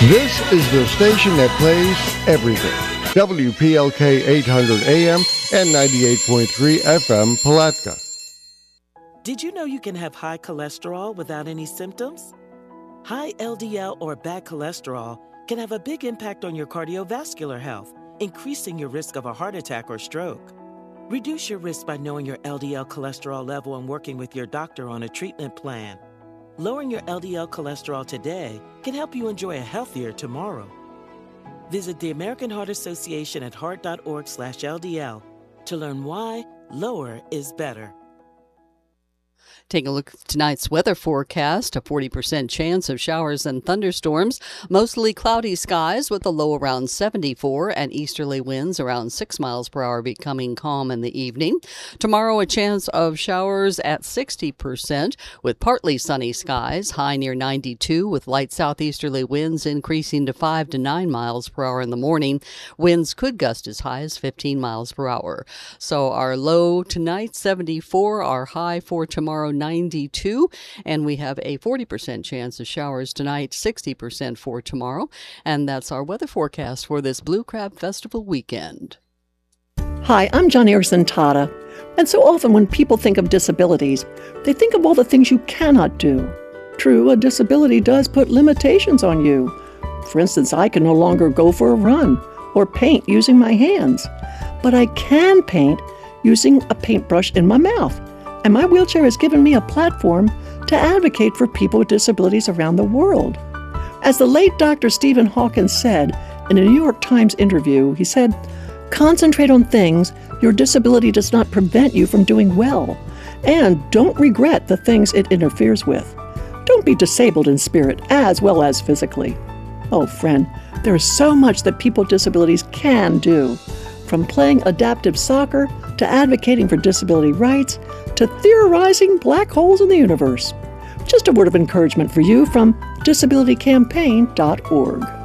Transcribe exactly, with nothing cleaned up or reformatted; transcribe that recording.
This is the station that plays everything. W P L K eight hundred A M and ninety-eight point three F M Palatka. Did you know you can have high cholesterol without any symptoms? High L D L or bad cholesterol can have a big impact on your cardiovascular health, increasing your risk of a heart attack or stroke. Reduce your risk by knowing your L D L cholesterol level and working with your doctor on a treatment plan. Lowering your L D L cholesterol today can help you enjoy a healthier tomorrow. Visit the American Heart Association at heart.org slash LDL to learn why lower is better. Take a look at tonight's weather forecast. A forty percent chance of showers and thunderstorms. Mostly cloudy skies with a low around seventy-four and easterly winds around six miles per hour becoming calm in the evening. Tomorrow, a chance of showers at sixty percent with partly sunny skies. High near ninety-two with light southeasterly winds increasing to five to nine miles per hour in the morning. Winds could gust as high as fifteen miles per hour. So our low tonight, seventy-four. Our high for tomorrow, ninety-two, and we have a forty percent chance of showers tonight, sixty percent for tomorrow, and that's our weather forecast for this Blue Crab Festival weekend. Hi, I'm Johnny Tata, and so often when people think of disabilities, they think of all the things you cannot do. True, a disability does put limitations on you. For instance, I can no longer go for a run or paint using my hands, but I can paint using a paintbrush in my mouth. And my wheelchair has given me a platform to advocate for people with disabilities around the world. As the late Doctor Stephen Hawkins said in a New York Times interview, he said, "Concentrate on things your disability does not prevent you from doing well, and don't regret the things it interferes with. Don't be disabled in spirit as well as physically." Oh, friend, there is so much that people with disabilities can do, from playing adaptive soccer to advocating for disability rights, to theorizing black holes in the universe. Just a word of encouragement for you from disability campaign dot org.